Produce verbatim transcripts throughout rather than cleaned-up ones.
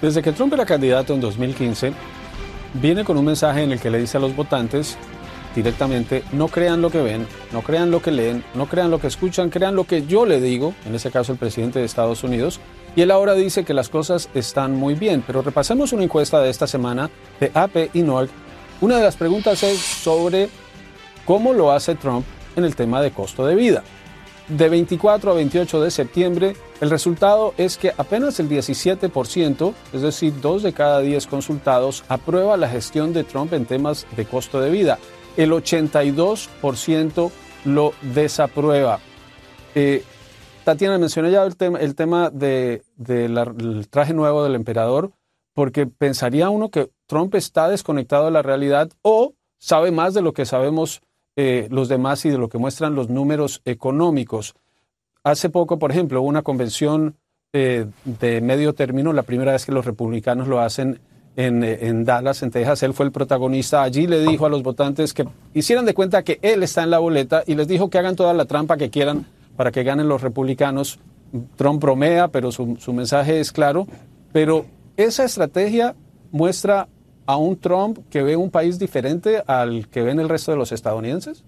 Desde que Trump era candidato en dos mil quince, viene con un mensaje en el que le dice a los votantes directamente: no crean lo que ven, no crean lo que leen, no crean lo que escuchan, crean lo que yo le digo, en ese caso el presidente de Estados Unidos. Y él ahora dice que las cosas están muy bien. Pero repasemos una encuesta de esta semana de A P y N O R C. Una de las preguntas es sobre cómo lo hace Trump en el tema de costo de vida. De veinticuatro a veintiocho de septiembre, el resultado es que apenas el diecisiete por ciento, es decir, dos de cada diez consultados, aprueba la gestión de Trump en temas de costo de vida. El ochenta y dos por ciento lo desaprueba. Eh, Tatiana, mencioné ya el tema, el tema de, de la, del traje nuevo del emperador, porque pensaría uno que Trump está desconectado de la realidad o sabe más de lo que sabemos Eh, los demás y de lo que muestran los números económicos. Hace poco, por ejemplo, hubo una convención eh, de medio término, la primera vez que los republicanos lo hacen en, en Dallas, en Texas. Él fue el protagonista. Allí le dijo a los votantes que hicieran de cuenta que él está en la boleta y les dijo que hagan toda la trampa que quieran para que ganen los republicanos. Trump bromea, pero su, su mensaje es claro. Pero esa estrategia muestra a un Trump que ve un país diferente al que ven el resto de los estadounidenses?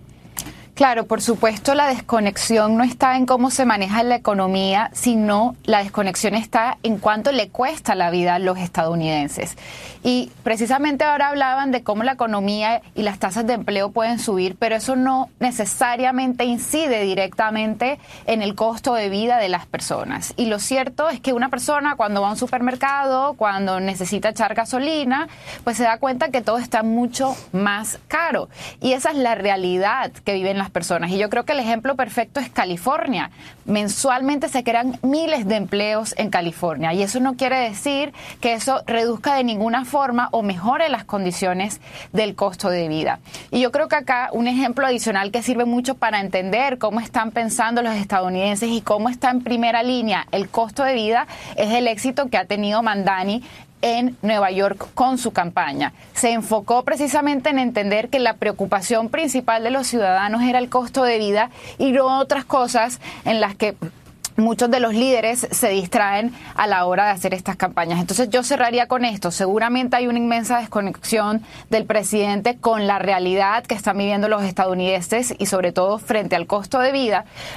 Claro, por supuesto, la desconexión no está en cómo se maneja la economía, sino la desconexión está en cuánto le cuesta la vida a los estadounidenses. Y precisamente ahora hablaban de cómo la economía y las tasas de empleo pueden subir, pero eso no necesariamente incide directamente en el costo de vida de las personas. Y lo cierto es que una persona cuando va a un supermercado, cuando necesita echar gasolina, pues se da cuenta que todo está mucho más caro. Y esa es la realidad que viven las personas. Y yo creo que el ejemplo perfecto es California. Mensualmente se crean miles de empleos en California y eso no quiere decir que eso reduzca de ninguna forma o mejore las condiciones del costo de vida. Y yo creo que acá un ejemplo adicional que sirve mucho para entender cómo están pensando los estadounidenses y cómo está en primera línea el costo de vida es el éxito que ha tenido Mamdani en Nueva York con su campaña. Se enfocó precisamente en entender que la preocupación principal de los ciudadanos era el costo de vida y no otras cosas en las que muchos de los líderes se distraen a la hora de hacer estas campañas. Entonces yo cerraría con esto. Seguramente hay una inmensa desconexión del presidente con la realidad que están viviendo los estadounidenses y sobre todo frente al costo de vida,